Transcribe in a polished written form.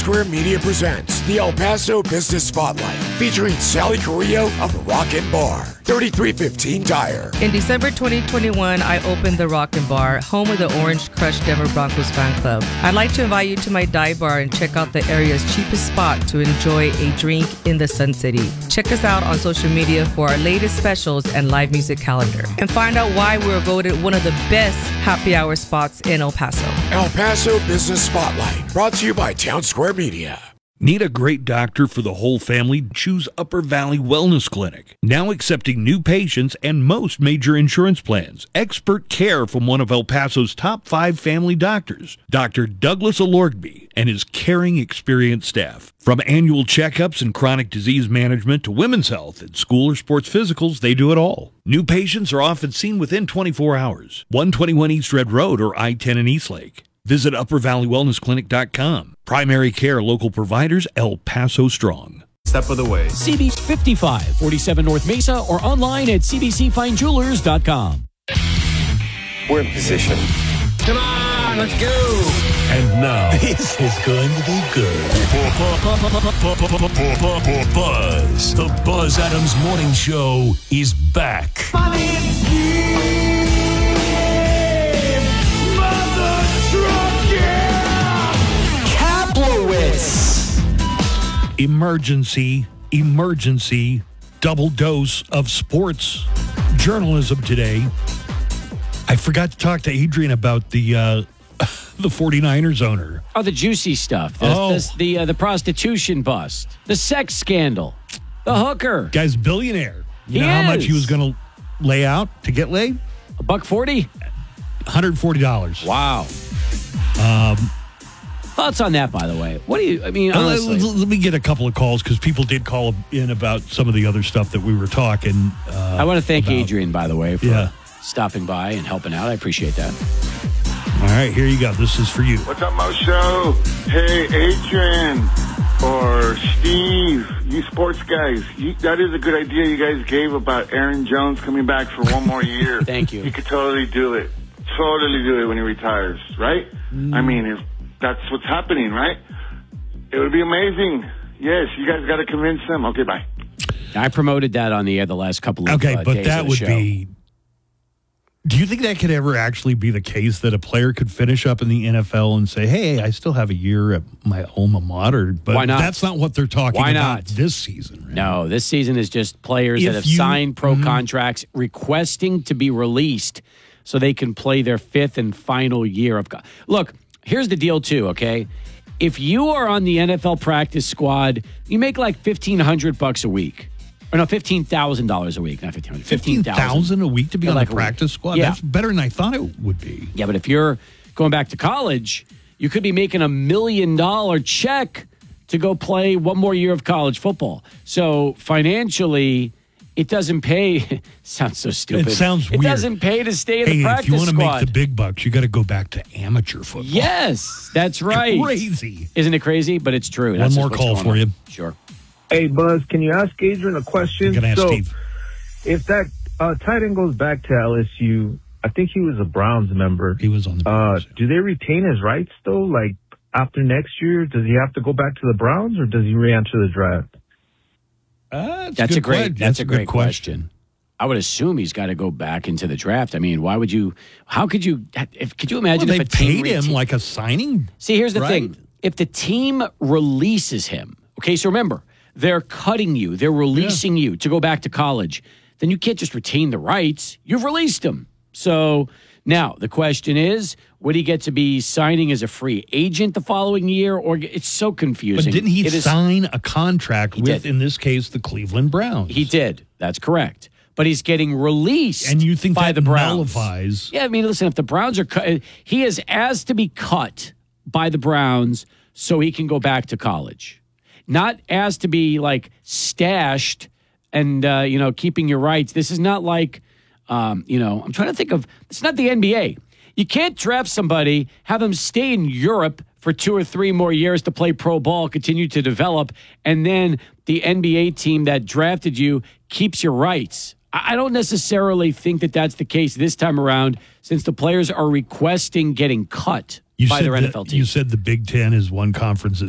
Square Media presents the El Paso Business Spotlight, featuring Sally Carrillo of the Rockin' Bar, 3315 Dyer. In December 2021, I opened the Rockin' Bar, home of the Orange Crush Denver Broncos fan club. I'd like to invite you to my dive bar and check out the area's cheapest spot to enjoy a drink in the Sun City. Check us out on social media for our latest specials and live music calendar. And find out why we were voted one of the best happy hour spots in El Paso. El Paso Business Spotlight, brought to you by Town Square Media. Need a great doctor for the whole family? Choose Upper Valley Wellness Clinic. Now accepting new patients and most major insurance plans. Expert care from one of El Paso's top 5 family doctors, Dr. Douglas Alorgby, and his caring, experienced staff. From annual checkups and chronic disease management to women's health and school or sports physicals, they do it all. New patients are often seen within 24 hours. 121 East Red Road or I-10 in Eastlake. Visit UpperValleyWellnessClinic.com. Primary care local providers, El Paso Strong. Step of the way. CB 55, 47 North Mesa, or online at cbcfinejewelers.com. We're in position. Come on, let's go. And now, this is going to be good. Buzz. The Buzz Adams Morning Show is back. Emergency, double dose of sports journalism today. I forgot to talk to Adrian about the 49ers owner. Oh, the juicy stuff. The prostitution bust. The sex scandal. The hooker. Guy's a billionaire. You know how much he was going to lay out to get laid? $140? $140. Wow. Thoughts on that, by the way? What do you, honestly. Let me get a couple of calls because people did call in about some of the other stuff that we were talking I want to thank Adrian, by the way, for stopping by and helping out. I appreciate that. All right, here you go. This is for you. What's up, Mo Show? Hey, Adrian or Steve, you sports guys, that is a good idea you guys gave about Aaron Jones coming back for one more year. Thank you. He could totally do it. Totally do it when he retires, right? I mean, if that's what's happening, right? It would be amazing. Yes, you guys got to convince him. Okay, bye. I promoted that on the air the last couple of days. But that would show. be. Do you think that could ever actually be the case that a player could finish up in the NFL and say, "Hey, I still have a year at my alma mater"? But why not? That's not what they're talking about this season. Right? No, this season is just players that have signed pro contracts requesting to be released so they can play their 5th and final year of. Look, here's the deal, too. Okay, if you are on the NFL practice squad, you make like $1,500 a week. Or no, $15,000 a week, not $1,500. $15,000 a week to be on the practice squad? Yeah. That's better than I thought it would be. Yeah, but if you're going back to college, you could be making $1 million check to go play one more year of college football. So financially, it doesn't pay. Sounds so stupid. It sounds weird. It doesn't pay to stay in the practice squad. If you want to make the big bucks, you got to go back to amateur football. Yes, that's right. Crazy. Isn't it crazy? But it's true. One more call for you. Sure. Hey, Buzz, can you ask Adrian a question? I'm going to ask Steve. If that tight end goes back to LSU, I think he was a Browns member. He was on the Browns. Do they retain his rights, though? Like, after next year, does he have to go back to the Browns, or does he re-enter the draft? That's a great question. I would assume he's got to go back into the draft. I mean, why would you? How could you? Could you imagine if a team paid him like a signing? See, here's the thing: if the team releases him, okay. So remember, they're cutting you, they're releasing you to go back to college. Then you can't just retain the rights. You've released him. So now the question is, would he get to be signing as a free agent the following year? Or it's so confusing. But didn't he sign a contract with, in this case, the Cleveland Browns? He did. That's correct. But he's getting released and you think by that the Browns. Nullifies. Yeah, I mean, listen, if the Browns are cut, he is asked to be cut by the Browns so he can go back to college. Not asked to be like stashed and, keeping your rights. This is not like, I'm trying to think of, it's not the NBA. You can't draft somebody, have them stay in Europe for 2 or 3 more years to play pro ball, continue to develop, and then the NBA team that drafted you keeps your rights. I don't necessarily think that that's the case this time around, since the players are requesting getting cut by their NFL team. You said the Big Ten is one conference